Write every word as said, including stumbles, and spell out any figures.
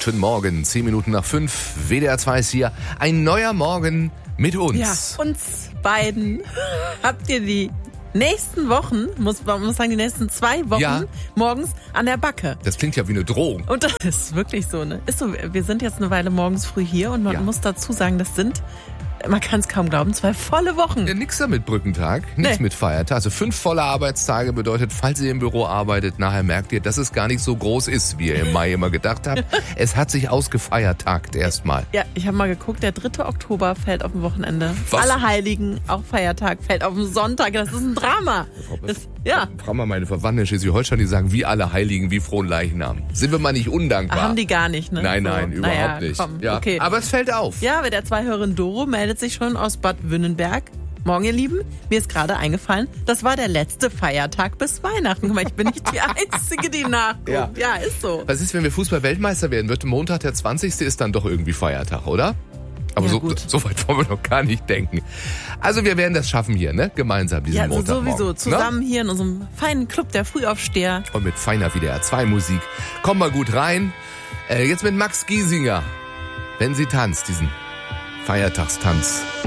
Guten Morgen, zehn Minuten nach fünf, W D R zwei ist hier. Ein neuer Morgen mit uns. Ja, uns beiden. Habt ihr die nächsten Wochen, muss man muss sagen, die nächsten zwei Wochen Ja. morgens an der Backe. Das klingt ja wie eine Drohung. Und das ist wirklich so, ne? Ist so, wir sind jetzt eine Weile morgens früh hier und man Ja. muss dazu sagen, das sind, man kann es kaum glauben, zwei volle Wochen. Ja, nix da mit Brückentag, nichts Nee. mit Feiertag. Also fünf volle Arbeitstage bedeutet, falls ihr im Büro arbeitet, nachher merkt ihr, dass es gar nicht so groß ist, wie ihr im Mai immer gedacht habt. Es hat sich ausgefeiertagt erstmal. Ja, ich habe mal geguckt, der dritte Oktober fällt auf dem Wochenende. Was? Allerheiligen, auch Feiertag, fällt auf dem Sonntag. Das ist ein Drama. Das, ja, Frag mal meine Verwandten in Schleswig-Holstein, die sagen, wie alle Heiligen, wie frohen Leichnam. Sind wir mal nicht undankbar? haben die gar nicht, ne? Nein, So, nein, überhaupt naja, nicht. Komm, Ja, okay. aber es fällt auf. Ja, aber der Zweihörerin Doro meldet sich schon aus Bad Wünnenberg. Morgen, ihr Lieben, mir ist gerade eingefallen, das war der letzte Feiertag bis Weihnachten. Guck mal, ich bin nicht die Einzige, die nachguckt. Ja. Ja, ist so. Was ist, wenn wir Fußball-Weltmeister werden? Wird Montag der zwanzigste ist dann doch irgendwie Feiertag, oder? Aber Ja, so, gut. so weit wollen wir noch gar nicht denken. Also wir werden das schaffen hier, ne? Gemeinsam diesen Ja, also Montagmorgen. sowieso. Ne? Zusammen hier in unserem feinen Club der Frühaufsteher. Und mit feiner W D R zwei Musik. Komm mal gut rein. Äh, jetzt mit Max Giesinger. Wenn sie tanzt, diesen Feiertagstanz.